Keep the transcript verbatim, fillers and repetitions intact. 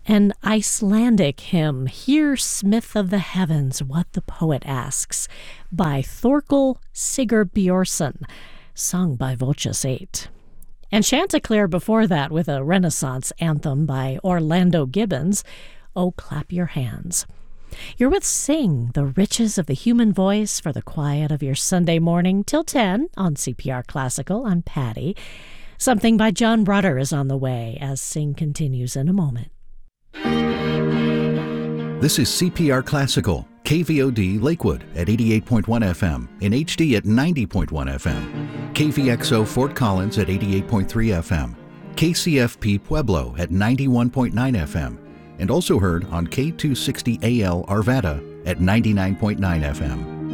An Icelandic hymn, Hear Smith of the Heavens, What the Poet Asks, by Thorkel Sigurbjörnsson, sung by Voces eight. And Chanticleer before that with a Renaissance anthem by Orlando Gibbons, Oh Clap Your Hands. You're with Sing, the riches of the human voice for the quiet of your Sunday morning till ten on C P R Classical. I'm Patty. Something by John Rutter is on the way as Sing continues in a moment. This is C P R Classical, K V O D Lakewood at eighty-eight point one F M, in H D at ninety point one F M, K V X O Fort Collins at eighty-eight point three F M, K C F P Pueblo at ninety-one point nine F M, and also heard on K two sixty A L Arvada at ninety-nine point nine F M.